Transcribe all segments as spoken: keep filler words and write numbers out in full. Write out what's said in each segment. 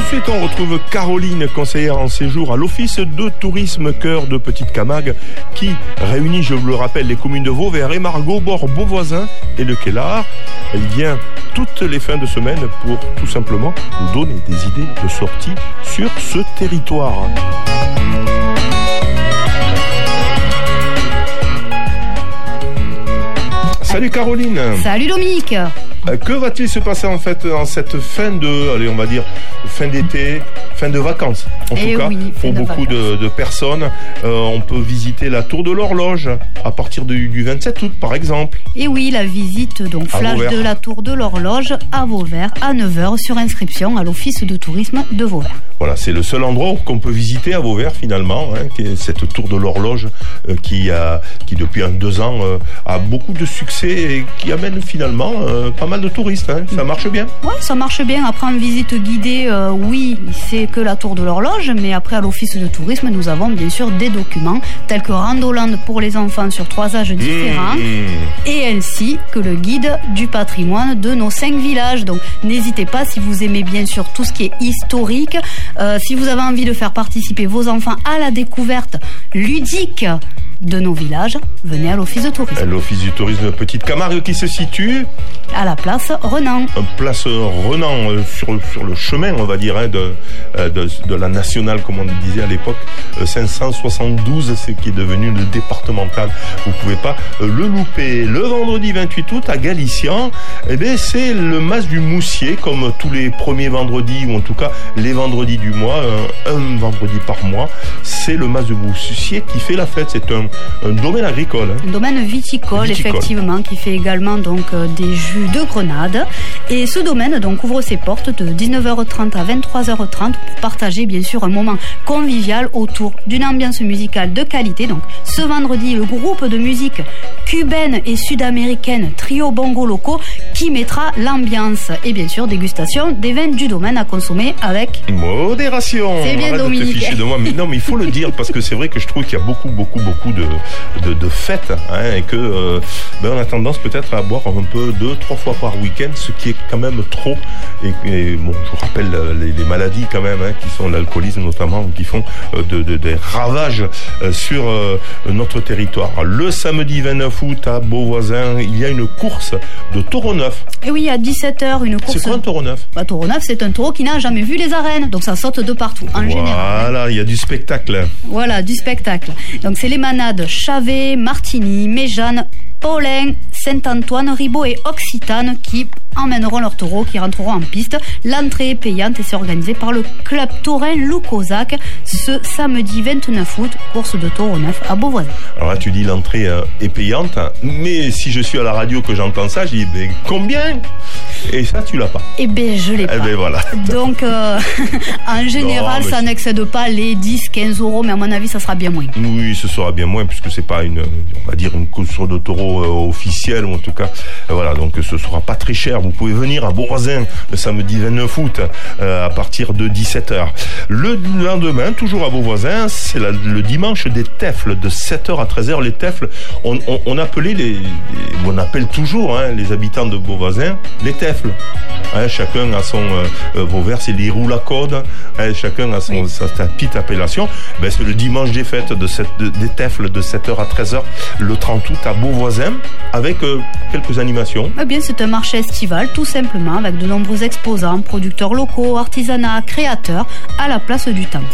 suite, on retrouve Caroline, conseillère en séjour à l'Office de tourisme Cœur de Petite Camargue, qui réunit, je vous le rappelle, les communes de Vauvert et Margaux, Bord, Beauvoisin et le Quélard. Elle vient toutes les fins de semaine pour tout simplement nous donner des idées de sortie sur ce territoire. Salut Caroline. Salut Dominique. Que va-t-il se passer en fait en cette fin de, allez, on va dire, fin d'été, fin de vacances en Et tout cas, oui, pour de beaucoup de, de personnes. Euh, on peut visiter la Tour de l'Horloge à partir du, du vingt-sept août par exemple. Et oui, la visite donc flash de la Tour de l'Horloge à Vauvert à neuf heures sur inscription à l'Office de tourisme de Vauvert. Voilà, c'est le seul endroit qu'on peut visiter à Vauvert finalement, hein, qui est cette Tour de l'Horloge euh, qui, a, qui depuis un, deux ans euh, a beaucoup de succès et qui amène finalement euh, pas mal de touristes. Hein. Ça marche bien. Oui, ça marche bien. Après, en visite guidée, euh, oui, c'est que la Tour de l'Horloge, mais après, à l'Office de tourisme, nous avons bien sûr des documents tels que Randoland pour les enfants sur trois âges différents mmh. et ainsi que le guide du patrimoine de nos cinq villages. Donc, n'hésitez pas, si vous aimez bien sûr tout ce qui est historique, euh, si vous avez envie de faire participer vos enfants à la découverte ludique de nos villages, venez à l'Office de tourisme. L'Office du tourisme de Petite Camargue qui se situe à la place Renan. Place Renan, euh, sur, sur le chemin, on va dire, hein, de, de, de la nationale, comme on le disait à l'époque, euh, cinq cent soixante-douze, c'est qui est devenu le départemental. Vous ne pouvez pas euh, le louper. Le vendredi vingt-huit août, à Galician, eh bien, c'est le Mas du Moussier, comme tous les premiers vendredis, ou en tout cas les vendredis du mois, un, un vendredi par mois. C'est le Mas du Moussier qui fait la fête. C'est un Un domaine agricole. Hein. Un domaine viticole, viticole, effectivement, qui fait également donc euh, des jus de grenade. Et ce domaine donc ouvre ses portes de dix-neuf heures trente à vingt-trois heures trente pour partager bien sûr un moment convivial autour d'une ambiance musicale de qualité. Donc ce vendredi, le groupe de musique cubaine et sud-américaine Trio Bongo Loco qui mettra l'ambiance et bien sûr dégustation des vins du domaine à consommer avec modération. C'est bien Arrête Dominique. De te ficher de moi. Mais non, mais il faut le dire parce que c'est vrai que je trouve qu'il y a beaucoup, beaucoup, beaucoup de de, de fêtes hein, et que euh, ben on a tendance peut-être à boire un peu deux, trois fois par week-end, ce qui est quand même trop. Et, et bon, je vous rappelle les, les maladies quand même hein, qui sont l'alcoolisme notamment, qui font euh, de, de, des ravages euh, sur euh, notre territoire. Le samedi vingt-neuf août à Beauvoisin, il y a une course de taureau neuf. Et oui, à dix-sept heures, une course. C'est quoi un taureau neuf? Bah, taureau neuf, c'est un taureau qui n'a jamais vu les arènes, donc ça saute de partout en voilà, général. Voilà, il y a du spectacle. Voilà, du spectacle. Donc c'est les manades Chavet, Martigny, Méjeanne, Paulin, Saint-Antoine, Ribot et Occitane qui emmèneront leurs taureaux, qui rentreront en piste. L'entrée est payante et c'est organisé par le club taurin Loucosac ce samedi vingt-neuf août, course de taureau neuf à Beauvoisin. Alors là, tu dis l'entrée euh, est payante, mais si je suis à la radio que j'entends ça, je dis ben, combien? Et ça, tu l'as pas. Eh bien, je l'ai eh pas. Ben, voilà. Donc, euh, en général, non, ça n'excède pas les dix quinze euros, mais à mon avis, ça sera bien moins. Oui, ce sera bien moins, puisque c'est pas une, on va dire, une course de taureau euh, officielle, ou en tout cas, euh, voilà, donc ce sera pas très cher. Vous pouvez venir à Beauvoisin le samedi vingt-neuf août euh, à partir de dix-sept heures. Le lendemain, toujours à Beauvoisin, c'est la, le dimanche des Tefles de sept heures à treize heures. Les Tefles, on, on, on appelait les, les, on appelle toujours hein, les habitants de Beauvoisin les Tefles. Hein, chacun a son euh, Vauvert, c'est les Roulacaudes. Hein, chacun a son oui. sa, sa petite appellation. Ben, c'est le dimanche des fêtes de cette, de, des Tefles de sept heures à treize heures le trente août à Beauvoisin avec euh, quelques animations. Eh bien, c'est un marché estival, tout simplement, avec de nombreux exposants, producteurs locaux, artisanat, créateurs, à la place du Temple.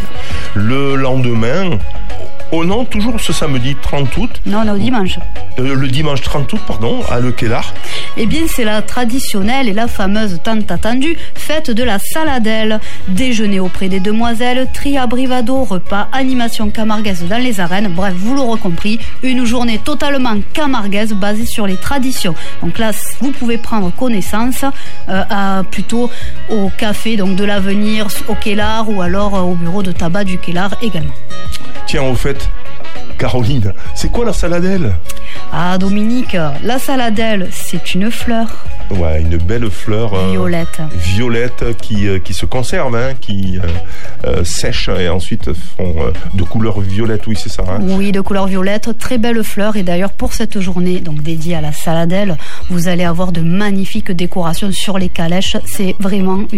Le lendemain, oh non, toujours ce samedi trente août. Non, on est au dimanche. Euh, le dimanche trente août, pardon, à Le Quélard. Eh bien, c'est la traditionnelle et la fameuse tant attendue fête de la Saladelle. Déjeuner auprès des demoiselles, tria brivado, repas, animation camarguaise dans les arènes. Bref, vous l'aurez compris, une journée totalement camarguaise basée sur les traditions. Donc là, vous pouvez prendre connaissance euh, à, plutôt au café donc de l'Avenir, au Quélard ou alors euh, au bureau de tabac du Quélard également. Tiens, au fait, Caroline, c'est quoi la saladelle? Ah Dominique, la saladelle, c'est une fleur. Ouais, une belle fleur euh, violette. Violette qui, euh, qui se conserve, hein, qui euh, euh, sèche et ensuite font euh, de couleur violette, oui c'est ça. Hein. Oui, de couleur violette, très belle fleur. Et d'ailleurs pour cette journée donc dédiée à la saladelle, vous allez avoir de magnifiques décorations sur les calèches. C'est vraiment une